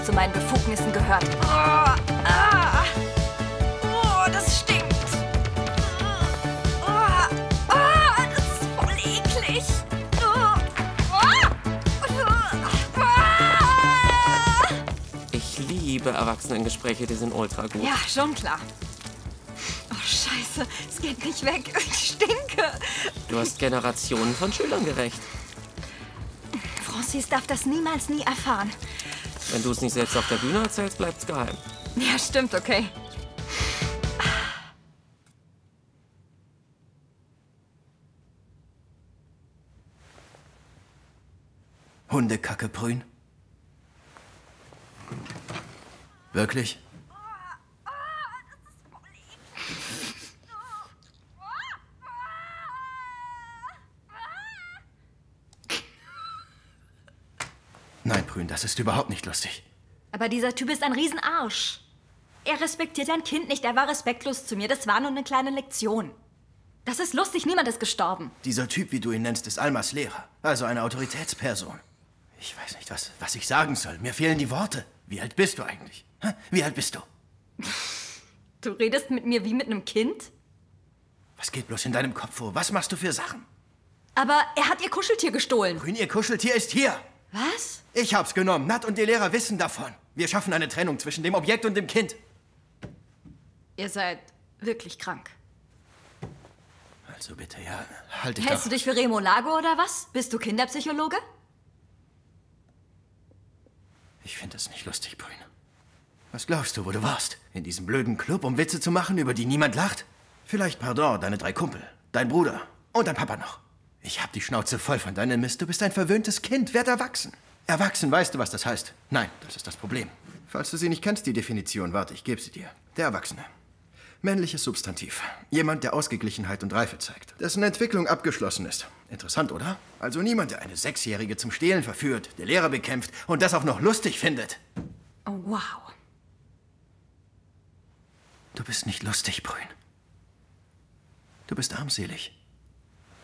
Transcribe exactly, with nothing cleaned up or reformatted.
zu meinen Befugnissen gehört. Oh, ah, oh, das stinkt. Oh, oh, das ist voll eklig. Oh, oh, oh. Ich liebe Erwachsenengespräche, die sind ultra gut. Ja, schon klar. Oh, scheiße, es geht nicht weg. Ich stinke. Du hast Generationen von Schülern gerecht. Francis darf das niemals nie erfahren. Wenn du es nicht selbst auf der Bühne erzählst, bleibt's geheim. Ja, stimmt, okay. Hundekacke, Prün? Wirklich? Nein, Prün, das ist überhaupt nicht lustig. Aber dieser Typ ist ein Riesenarsch. Er respektiert ein Kind nicht, er war respektlos zu mir. Das war nur eine kleine Lektion. Das ist lustig, niemand ist gestorben. Dieser Typ, wie du ihn nennst, ist Almas Lehrer. Also eine Autoritätsperson. Ich weiß nicht, was, was ich sagen soll. Mir fehlen die Worte. Wie alt bist du eigentlich? Hä? Wie alt bist du? Du redest mit mir wie mit einem Kind? Was geht bloß in deinem Kopf vor? Was machst du für Sachen? Aber er hat ihr Kuscheltier gestohlen. Prün, ihr Kuscheltier ist hier. Was? Ich hab's genommen. Nat und die Lehrer wissen davon. Wir schaffen eine Trennung zwischen dem Objekt und dem Kind. Ihr seid wirklich krank. Also bitte, ja, halt dich Hältst doch. du dich für Remo Lago oder was? Bist du Kinderpsychologe? Ich finde es nicht lustig, Prün. Was glaubst du, wo du warst? In diesem blöden Club, um Witze zu machen, über die niemand lacht? Vielleicht, pardon, deine drei Kumpel, dein Bruder und dein Papa noch. Ich hab die Schnauze voll von deinem Mist. Du bist ein verwöhntes Kind. Werd erwachsen. Erwachsen, weißt du, was das heißt? Nein, das ist das Problem. Falls du sie nicht kennst, die Definition, warte, ich gebe sie dir. Der Erwachsene. Männliches Substantiv. Jemand, der Ausgeglichenheit und Reife zeigt. Dessen Entwicklung abgeschlossen ist. Interessant, oder? Also niemand, der eine Sechsjährige zum Stehlen verführt, der Lehrer bekämpft und das auch noch lustig findet. Oh, wow. Du bist nicht lustig, Prün. Du bist armselig.